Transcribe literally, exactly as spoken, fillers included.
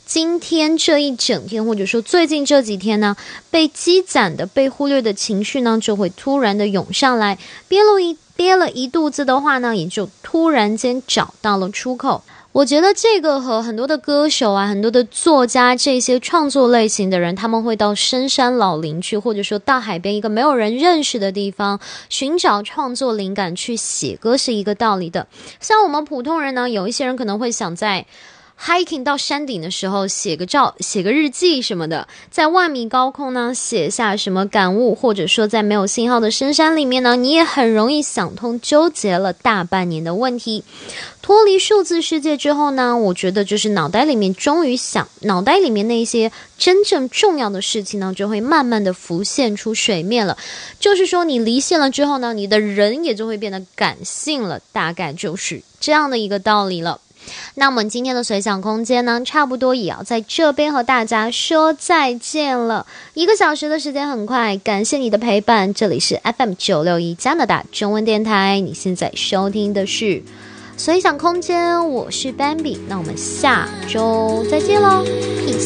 今天这一整天，或者说最近这几天呢，被积攒的、被忽略的情绪呢，就会突然的涌上来，憋了一憋了一肚子的话呢，也就突然间找到了出口。我觉得这个和很多的歌手啊，很多的作家，这些创作类型的人，他们会到深山老林去，或者说到海边一个没有人认识的地方，寻找创作灵感去写歌是一个道理的。像我们普通人呢，有一些人可能会想在hiking 到山顶的时候写个照写个日记什么的，在万米高空呢写下什么感悟，或者说在没有信号的深山里面呢，你也很容易想通纠结了大半年的问题。脱离数字世界之后呢，我觉得就是脑袋里面终于想脑袋里面那些真正重要的事情呢，就会慢慢的浮现出水面了。就是说你离线了之后呢，你的人也就会变得感性了，大概就是这样的一个道理了。那我们今天的随想空间呢，差不多也要在这边和大家说再见了。一个小时的时间很快，感谢你的陪伴。这里是 F M 九六一 加拿大中文电台，你现在收听的是随想空间，我是 Bambi。那我们下周再见咯， Peace。